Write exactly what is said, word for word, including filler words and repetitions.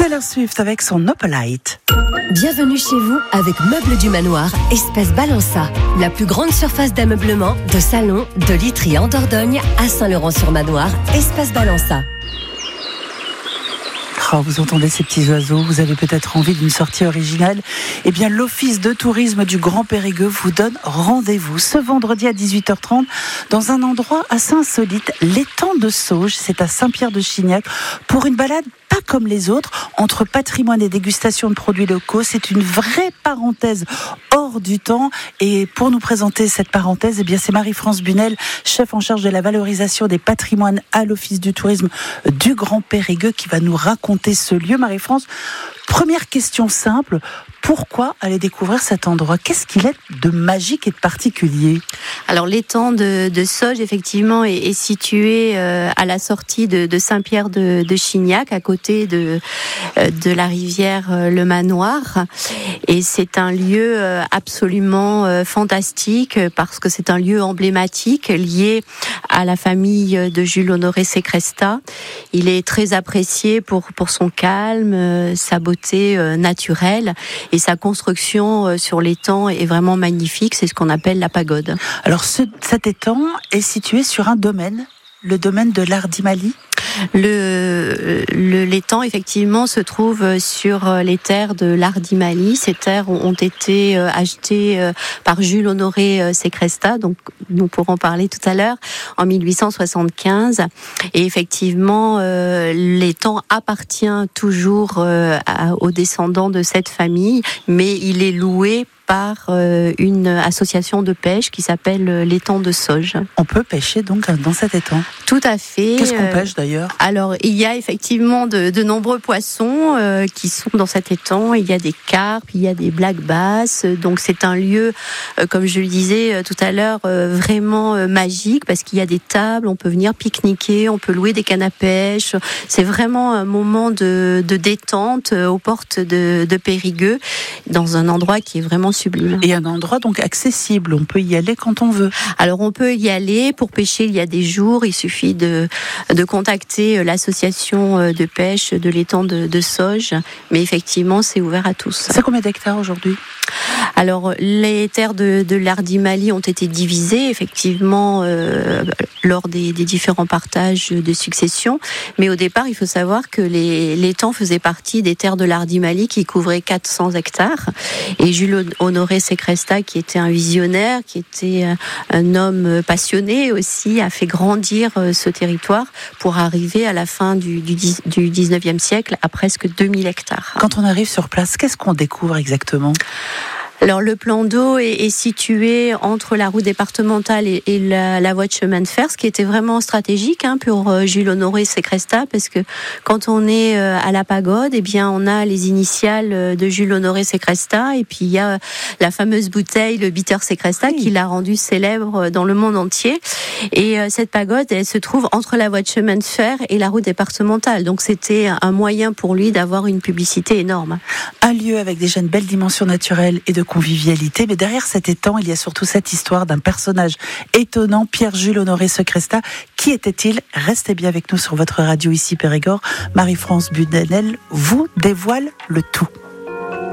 Taylor Swift avec son Opalite. Bienvenue chez vous avec Meubles du Manoir, Espace Balança. La plus grande surface d'ameublement, de salon, de literie en Dordogne à Saint-Laurent-sur-Manoir, Espace Balança. Oh, vous entendez ces petits oiseaux, vous avez peut-être envie d'une sortie originale. Eh bien, l'Office de tourisme du Grand Périgueux vous donne rendez-vous ce vendredi à dix-huit heures trente dans un endroit assez insolite, l'étang de Sauges, c'est à Saint-Pierre-de-Chignac, pour une balade pas comme les autres, entre patrimoine et dégustation de produits locaux. C'est une vraie parenthèse hors du temps. Et pour nous présenter cette parenthèse, eh bien, c'est Marie-France Bunel, chef en charge de la valorisation des patrimoines à l'Office du tourisme du Grand Périgueux, qui va nous raconter ce lieu. Marie-France, première question simple, pourquoi aller découvrir cet endroit ? Qu'est-ce qu'il est de magique et de particulier ? Alors l'étang de, de Sauges, effectivement, est, est situé euh, à la sortie de, de Saint-Pierre de, de Chignac, à côté de, euh, de la rivière euh, Le Manoir. Et c'est un lieu euh, absolument euh, fantastique, parce que c'est un lieu emblématique lié à la famille de Jules Honoré Sécrestat. Il est très apprécié pour, pour son calme, euh, sa beauté euh, naturelle. Et sa construction sur l'étang est vraiment magnifique, c'est ce qu'on appelle la pagode. Alors ce, cet étang est situé sur un domaine, le domaine de l'Ardimali ? Le, le, l'étang, effectivement, se trouve sur les terres de l'Ardimali. Ces terres ont été achetées par Jules Honoré Sécrestat, donc nous pourrons parler tout à l'heure, en mille huit cent soixante-quinze. Et effectivement, euh, l'étang appartient toujours euh, à, aux descendants de cette famille, mais il est loué par euh, une association de pêche qui s'appelle l'étang de Sauges. On peut pêcher donc dans cet étang ? Tout à fait. Qu'est-ce qu'on pêche d'ailleurs ? Alors, il y a effectivement de, de nombreux poissons euh, qui sont dans cet étang. Il y a des carpes, il y a des black bass. Donc, c'est un lieu, euh, comme je le disais euh, tout à l'heure, euh, vraiment euh, magique, parce qu'il y a des tables, on peut venir pique-niquer, on peut louer des cannes à pêche. C'est vraiment un moment de, de détente euh, aux portes de, de Périgueux, dans un endroit qui est vraiment sublime. Et un endroit donc accessible, on peut y aller quand on veut. Alors on peut y aller, pour pêcher il y a des jours, il suffit de, de contacter l'association de pêche de l'étang de, de Sauges, mais effectivement c'est ouvert à tous. C'est combien d'hectares aujourd'hui ? Alors les terres de, de l'Ardimali ont été divisées effectivement euh, lors des, des différents partages de succession, mais au départ il faut savoir que les, l'étang faisait partie des terres de l'Ardimali qui couvraient quatre cents hectares, et Jules Honoré Sécrestat, qui était un visionnaire, qui était un homme passionné aussi, a fait grandir ce territoire pour arriver à la fin du, du, du dix-neuvième siècle à presque deux mille hectares. Quand on arrive sur place, qu'est-ce qu'on découvre exactement ? Alors le plan d'eau est, est situé entre la route départementale et, et la, la voie de chemin de fer, ce qui était vraiment stratégique hein, pour euh, Jules Honoré Sécrestat, parce que quand on est euh, à la pagode, eh bien on a les initiales de Jules Honoré Sécrestat, et puis il y a la fameuse bouteille, le bitter Sécrestat, oui, qui l'a rendu célèbre dans le monde entier. Et euh, cette pagode, elle se trouve entre la voie de chemin de fer et la route départementale, donc c'était un moyen pour lui d'avoir une publicité énorme. Un lieu avec déjà une belle dimension naturelle et de convivialité, mais derrière cet étang, il y a surtout cette histoire d'un personnage étonnant, Pierre-Jules Honoré Sécrestat. Qui était-il ? Restez bien avec nous sur votre radio ici Périgord. Marie-France Bunel vous dévoile le tout.